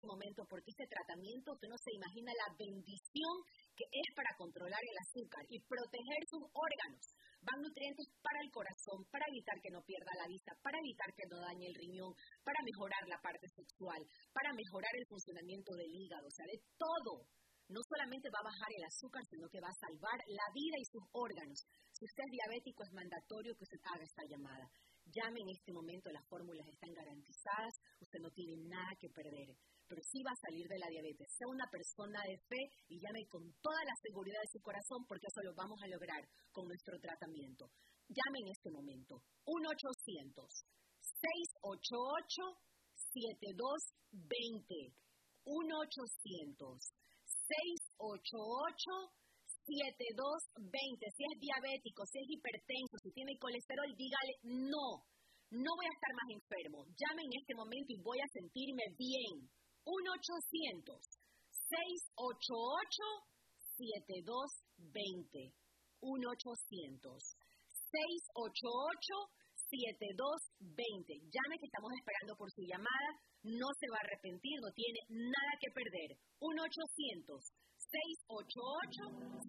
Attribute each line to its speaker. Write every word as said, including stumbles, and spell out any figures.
Speaker 1: este momento porque este tratamiento, usted no se imagina la bendición que es para controlar el azúcar y proteger sus órganos. Van nutrientes para el corazón, para evitar que no pierda la vista, para evitar que no dañe el riñón, para mejorar la parte sexual, para mejorar el funcionamiento del hígado, o sea, de todo. No solamente va a bajar el azúcar, sino que va a salvar la vida y sus órganos. Si usted es diabético, es mandatorio que usted haga esta llamada. Llame en este momento, las fórmulas están garantizadas, usted no tiene nada que perder, pero sí va a salir de la diabetes. Sea una persona de fe y llame con toda la seguridad de su corazón, porque eso lo vamos a lograr con nuestro tratamiento. Llame en este momento, uno ochocientos, seis ocho ocho, siete dos dos cero, uno ochocientos, seis ocho ocho, siete dos dos cero. Si es diabético, si es hipertenso, si tiene colesterol, dígale no, no voy a estar más enfermo. Llame en este momento y voy a sentirme bien. uno ochocientos, seis ocho ocho, siete dos dos cero. uno ochocientos, seis ocho ocho, siete dos dos cero. Llame que estamos esperando por su llamada. No se va a arrepentir, no tiene nada que perder. uno ochocientos, seis ocho ocho,